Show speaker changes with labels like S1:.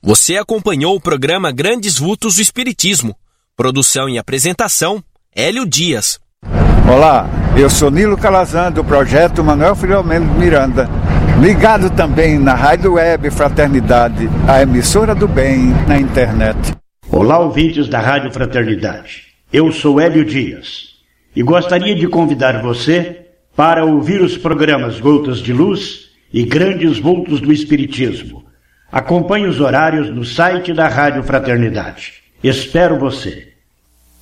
S1: Você acompanhou o programa Grandes Vultos do Espiritismo. Produção e apresentação, Hélio Dias.
S2: Olá, eu sou Nilo Calazan, do projeto Manuel Filomeno Miranda. Ligado também na Rádio Web Fraternidade, a emissora do bem na internet.
S3: Olá, ouvintes da Rádio Fraternidade. Eu sou Hélio Dias e gostaria de convidar você para ouvir os programas Gotas de Luz e Grandes Vultos do Espiritismo. Acompanhe os horários no site da Rádio Fraternidade. Espero você.